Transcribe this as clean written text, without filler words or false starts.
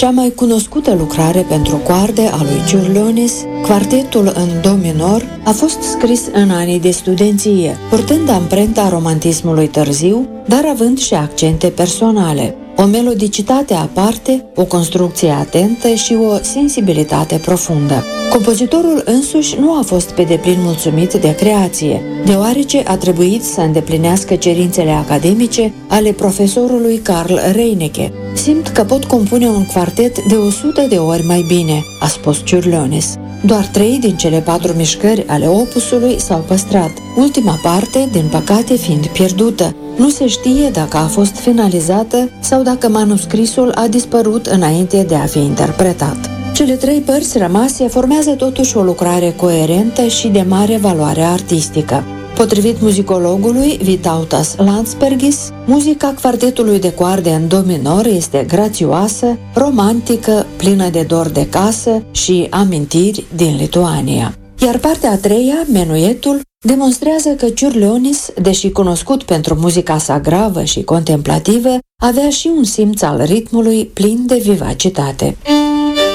Cea mai cunoscută lucrare pentru coarde a lui Čiurlionis, quartetul în do minor, a fost scris în anii de studenție, purtând amprenta romantismului târziu, dar având și accente personale. O melodicitate aparte, o construcție atentă și o sensibilitate profundă. Compozitorul însuși nu a fost pe deplin mulțumit de creație, deoarece a trebuit să îndeplinească cerințele academice ale profesorului Carl Reinecke. Simt că pot compune un quartet de 100 de ori mai bine, a spus Čiurlionis. Doar 3 din cele 4 mișcări ale opusului s-au păstrat, ultima parte, din păcate, fiind pierdută. Nu se știe dacă a fost finalizată sau dacă manuscrisul a dispărut înainte de a fi interpretat. Cele 3 părți rămase formează totuși o lucrare coerentă și de mare valoare artistică. Potrivit muzicologului Vytautas Landsbergis, muzica quartetului de coarde în do minor este grațioasă, romantică, plină de dor de casă și amintiri din Lituania. Iar partea a treia, menuetul, demonstrează că Čiurlionis, deși cunoscut pentru muzica sa gravă și contemplativă, avea și un simț al ritmului plin de vivacitate.